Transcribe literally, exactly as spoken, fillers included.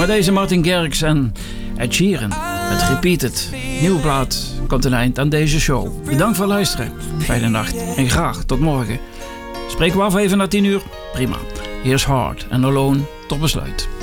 met deze Martin Garrix en Ed Sheeran met Repeated. Nieuwe plaat komt een eind aan deze show. Bedankt voor het luisteren. Fijne nacht en graag tot morgen. Spreken we af even na tien uur? Prima. Here's Hard and Alone tot besluit.